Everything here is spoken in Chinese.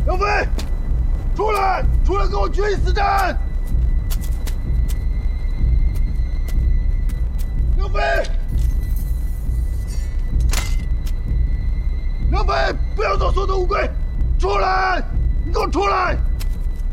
梁飞，出来！出来，跟我决一死战！梁飞，梁飞，不要做缩头乌龟！出来！你给我出来！